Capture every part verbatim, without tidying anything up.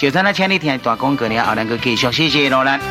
就咱啊，请你听大广告了，后咱个继续，谢谢罗兰。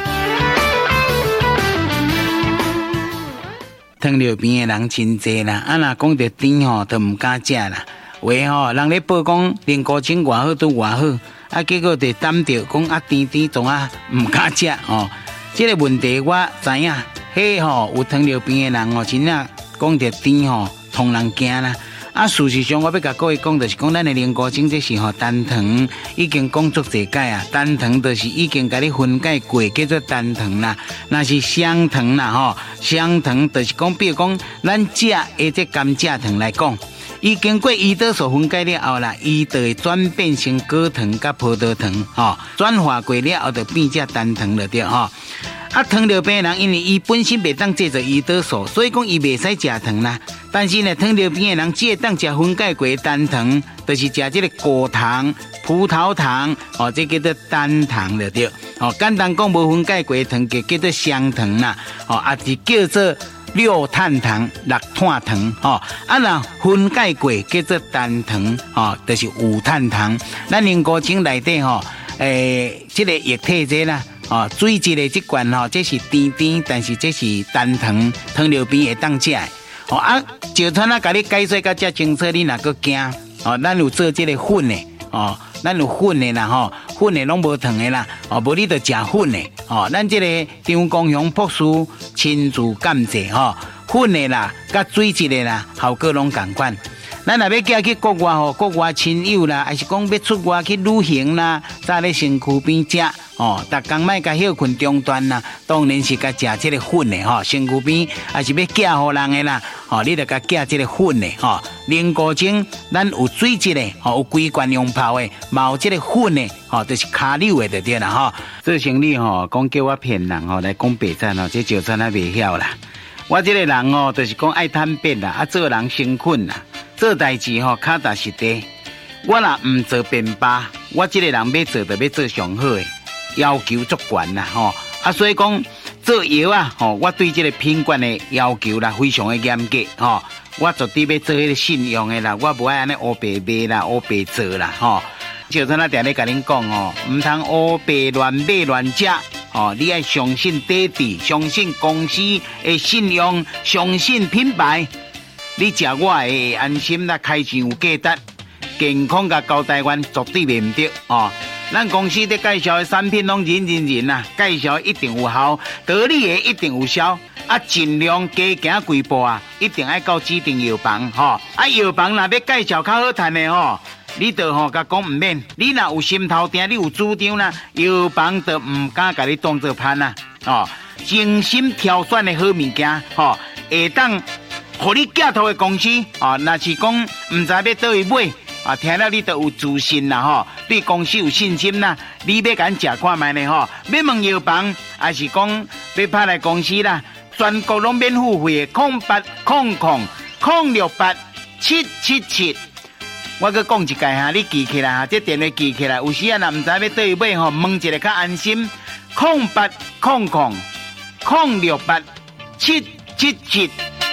糖尿病的人真济啦，啊若讲到甜吼，都唔敢食啦。为吼，人咧报讲零高精偌好都偌好，啊结果就担着讲啊甜甜总啊唔敢食哦。这个问题我知影，迄吼有糖尿病的人哦，真正讲到甜吼，通人惊啦。啊，事实上我要甲各位讲，就是讲咱的零高精这是吼单糖已经讲足侪解啊，单糖就是已经甲你分解过，叫做单糖啦。那是双糖啦吼，双糖就是讲，比如讲咱食的这甘蔗糖来讲。伊经过胰岛素分解了后啦，伊就会转变成果糖甲葡萄糖，吼、哦，转化过了后就变成单糖了对，吼、哦。啊，糖尿病人因为伊本身袂当制造胰岛素，所以讲伊袂使食糖啦。但是呢，糖尿病的人只会当食分解过的单糖，就是食这个果糖、葡萄糖，哦，这叫做单糖了对。哦，简单讲，无分解过的糖就叫做双糖啦，哦，也是叫做六碳糖、六碳糖，哦，啊那分解过叫做单糖，哦，就是五碳糖。咱零高精内底吼，诶，这个液体这啦。哦，水质的这罐吼，这是甜甜，但是这是单糖，糖尿病会当食的。哦啊，就算啊，甲你解说甲遮清楚，你若个惊哦，咱有做这个粉的哦，咱有粉的啦吼，粉的拢无糖的啦，哦，无你就食粉的哦。咱这个张光雄博士亲自感谢吼，粉的啦，甲水质的啦，效果拢同款。咱若要寄去国外吼，国外亲友啦，还是讲要出外去旅行啦，在咧身躯边食哦，逐工莫甲休困中断啦，当然是甲食这个粉的吼，身躯边还是要寄互人的啦，哦，你着甲寄这个粉的吼，零高精咱有水质的，吼有规罐用泡的，嘛有这个粉的，吼就是卡溜的就对啦吼。做生意吼，讲叫我骗人吼，来讲白赞吼，这就算啊袂晓啦。我这个人哦，就是讲爱坦白啦，啊做人诚恳啦。做代志吼，脚踏实地。我若唔做便罢，我这个人要做就要做上好的，要求足悬啦吼。啊，所以讲做药啊，吼，我对这个品管的要求啦，非常的严格吼。我绝对要做迄个信用的啦，我不爱安尼黑白卖啦，黑白做啦吼。就像我常咧甲恁讲哦，唔通黑白乱买乱食哦，你爱相信底底，相信公司的信用，相信品牌。你食我会安心啦，开钱有价值，健康甲交代员绝对袂唔对哦。咱公司咧介绍的产品拢人人人啊，介绍一定有效，道理的一定有效，啊尽量加行几步啊，一定爱到指定药房吼、哦。啊药房若要介绍较好赚的吼、哦，你就吼甲讲唔免，你若有心头定，你有主张啦，药房就唔敢甲你当做潘啦，哦，精心挑选的好物件吼，会当。互你寄托的公司啊，若是讲唔知要倒位买啊，听了你都有自信啦吼，对公司有信心啦，你要敢食看卖呢吼？要问药房，还是讲要拍来公司啦？全国拢免付费的，空八空空空六八七七七。我佮讲一届哈，你记起来哈，这电话记起来，有时啊，若唔知要倒位买吼，问一个较安心。空八空空空六八七七七。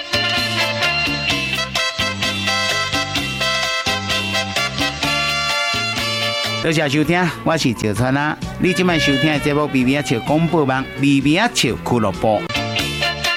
多谢收听，我是赵川啊。你今晚收听的节目《微微笑广播网》，微微笑俱乐部。